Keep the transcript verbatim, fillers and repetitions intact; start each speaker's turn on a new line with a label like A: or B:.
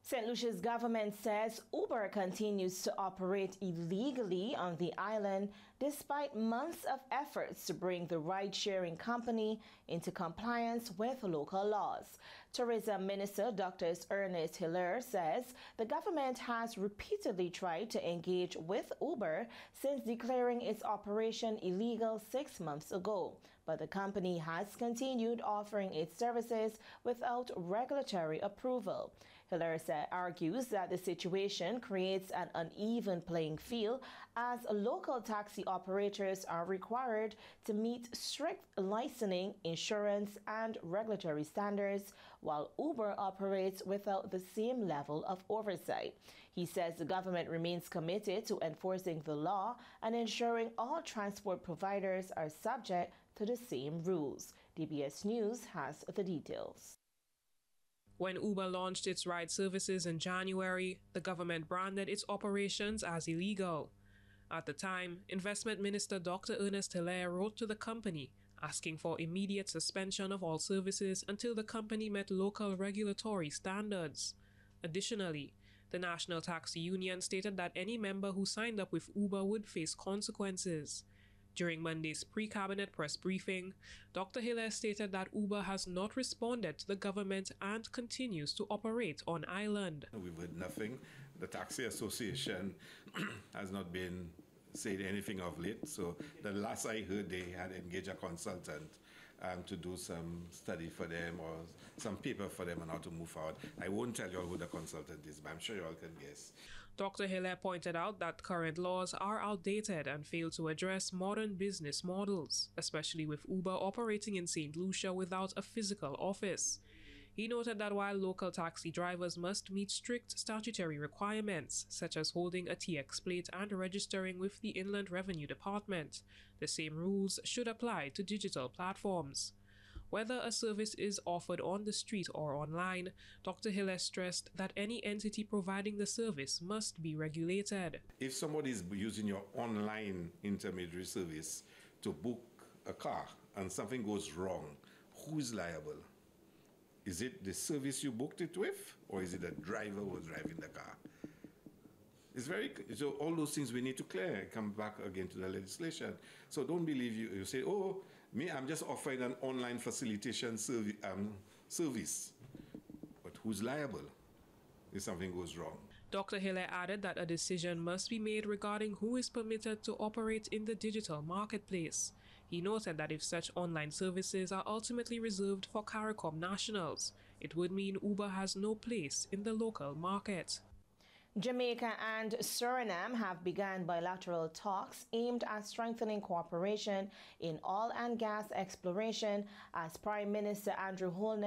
A: Saint Lucia's government says Uber continues to operate illegally on the island despite months of efforts to bring the ride-sharing company into compliance with local laws. Tourism Minister Doctor Ernest Hilaire says the government has repeatedly tried to engage with Uber since declaring its operation illegal six months ago, but the company has continued offering its services without regulatory approval. Hilaire said argues that the situation creates an uneven playing field as local taxi operators are required to meet strict licensing, insurance, and regulatory standards, while Uber operates without the same level of oversight. He says the government remains committed to enforcing the law and ensuring all transport providers are subject to the same rules. D B S News has the details.
B: When Uber launched its ride services in January, the government branded its operations as illegal. At the time, Investment Minister Doctor Ernest Hilaire wrote to the company asking for immediate suspension of all services until the company met local regulatory standards. Additionally, the National Taxi Union stated that any member who signed up with Uber would face consequences. During Monday's pre-cabinet press briefing, Doctor Hilaire stated that Uber has not responded to the government and continues to operate on island.
C: We've heard nothing. The Taxi Association has not been said anything of late. So the last I heard, they had engaged a consultant um, to do some study for them or some paper for them on how to move forward. I won't tell you all who the consultant is, but I'm sure you all can guess.
B: Doctor Hilaire pointed out that current laws are outdated and fail to address modern business models, especially with Uber operating in Saint Lucia without a physical office. He noted that while local taxi drivers must meet strict statutory requirements, such as holding a T X plate and registering with the Inland Revenue Department, the same rules should apply to digital platforms. Whether a service is offered on the street or online, Doctor Hilaire stressed that any entity providing the service must be regulated.
C: If somebody is using your online intermediary service to book a car and something goes wrong, who is liable? Is it the service you booked it with, or is it the driver who was driving the car? It's very, so all those things we need to clear, come back again to the legislation. So don't believe you, you say, oh, me, I'm just offering an online facilitation servi um, service. But who's liable if something goes wrong?
B: Doctor Hilaire added that a decision must be made regarding who is permitted to operate in the digital marketplace. He noted that if such online services are ultimately reserved for CARICOM nationals, it would mean Uber has no place in the local market.
A: Jamaica and Suriname have begun bilateral talks aimed at strengthening cooperation in oil and gas exploration as Prime Minister Andrew Holness